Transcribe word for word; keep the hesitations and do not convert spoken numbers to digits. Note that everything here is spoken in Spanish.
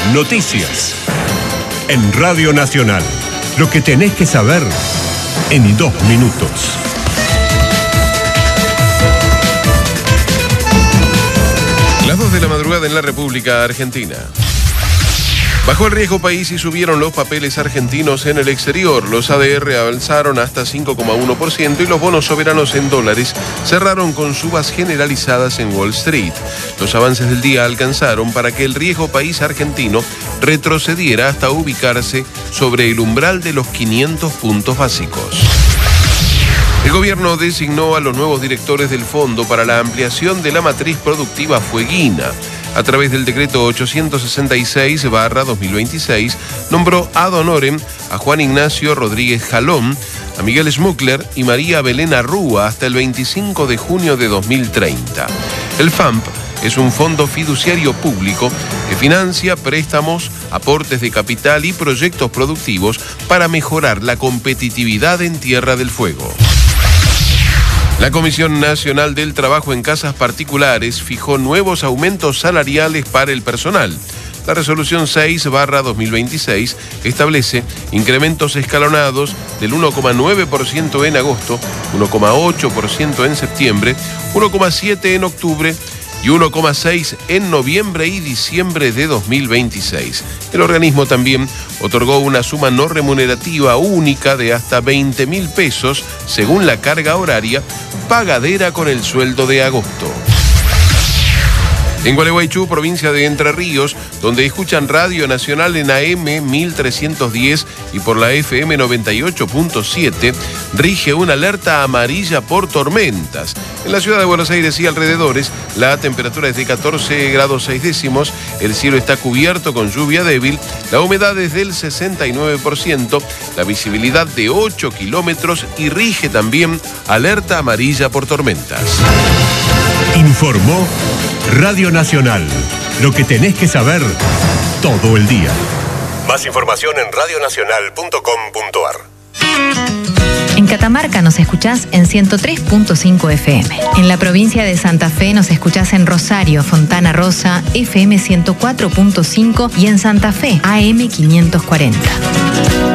Noticias. En Radio Nacional. Lo que tenés que saber en dos minutos. Las dos de la madrugada en la República Argentina. Bajó el riesgo país y subieron los papeles argentinos en el exterior. Los A D R avanzaron hasta cinco coma uno por ciento y los bonos soberanos en dólares cerraron con subas generalizadas en Wall Street. Los avances del día alcanzaron para que el riesgo país argentino retrocediera hasta ubicarse sobre el umbral de los quinientos puntos básicos. El gobierno designó a los nuevos directores del Fondo para la Ampliación de la Matriz Productiva Fueguina. A través del decreto ochocientos sesenta y seis barra dos mil veintiséis, nombró ad honorem a Juan Ignacio Rodríguez Jalón, a Miguel Schmuckler y María Belén Arrúa hasta el veinticinco de junio de dos mil treinta. El F A M P es un fondo fiduciario público que financia préstamos, aportes de capital y proyectos productivos para mejorar la competitividad en Tierra del Fuego. La Comisión Nacional del Trabajo en Casas Particulares fijó nuevos aumentos salariales para el personal. La resolución seis barra dos mil veintiséis establece incrementos escalonados del uno coma nueve por ciento en agosto, uno coma ocho por ciento en septiembre, uno coma siete por ciento en octubre y uno coma seis por ciento en noviembre y diciembre de dos mil veintiséis. El organismo también otorgó una suma no remunerativa única de hasta veinte mil pesos, según la carga horaria, pagadera con el sueldo de agosto. En Gualeguaychú, provincia de Entre Ríos, donde escuchan Radio Nacional en A M mil trescientos diez y por la F M noventa y ocho punto siete, rige una alerta amarilla por tormentas. En la ciudad de Buenos Aires y alrededores, la temperatura es de catorce grados seis décimos, el cielo está cubierto con lluvia débil, la humedad es del sesenta y nueve por ciento, la visibilidad de ocho kilómetros y rige también alerta amarilla por tormentas. Informó Radio Nacional. Lo que tenés que saber todo el día. Más información en radio nacional punto com punto a r. En Catamarca nos escuchás en ciento tres punto cinco F M. En la provincia de Santa Fe nos escuchás en Rosario, Fontana Rosa, F M ciento cuatro punto cinco y en Santa Fe, A M quinientos cuarenta.